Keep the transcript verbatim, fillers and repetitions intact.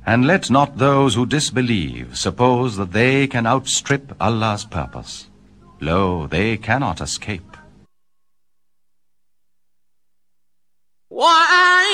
And let not those who disbelieve suppose that they can outstrip Allah's purpose. Lo, they cannot escape. Why?